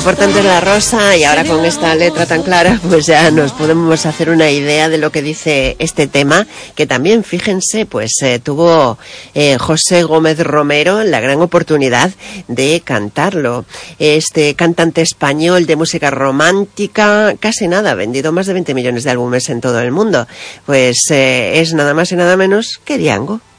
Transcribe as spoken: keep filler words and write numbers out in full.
importante es la rosa, y ahora con esta letra tan clara, pues ya nos podemos hacer una idea de lo que dice este tema, que también, fíjense, pues eh, tuvo eh, José Gómez Romero la gran oportunidad de cantarlo. Este cantante español de música romántica, casi nada, ha vendido más de veinte millones de álbumes en todo el mundo, pues eh, es nada más y nada menos que Diango.